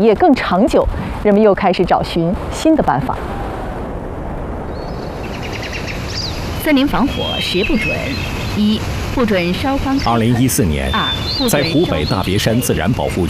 业更长久，人们又开始找寻新的办法。 森林防火10不准：一、不准烧光。 2014年，在湖北大别山自然保护区。